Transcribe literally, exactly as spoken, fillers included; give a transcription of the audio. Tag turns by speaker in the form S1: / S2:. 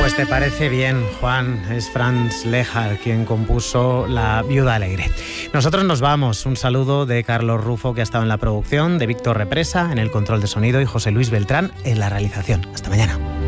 S1: Pues te parece bien, Juan. Es Franz Lehár quien compuso La Viuda Alegre. Nosotros nos vamos. Un saludo de Carlos Rufo, que ha estado en la producción, de Víctor Represa en el control de sonido y José Luis Beltrán en la realización. Hasta mañana.